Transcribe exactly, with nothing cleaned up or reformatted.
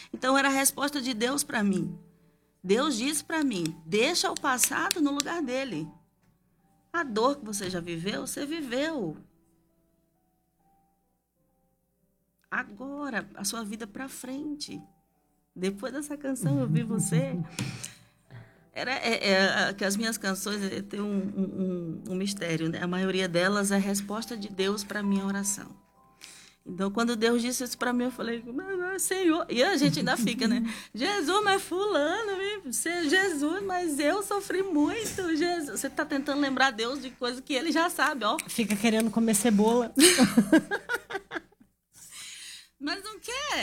Então, era a resposta de Deus para mim. Deus disse para mim, deixa o passado no lugar dele. A dor que você já viveu, você viveu. Agora, a sua vida para frente. Depois dessa canção, eu vi você. Era, é, é, que as minhas canções têm um, um, um mistério, né? A maioria delas é resposta de Deus para a minha oração. Então, quando Deus disse isso para mim, eu falei, Senhor... E a gente ainda fica, né? Jesus, mas fulano, Jesus, mas eu sofri muito. Jesus. Você está tentando lembrar Deus de coisa que ele já sabe, ó. Fica querendo comer cebola. Mas não quer.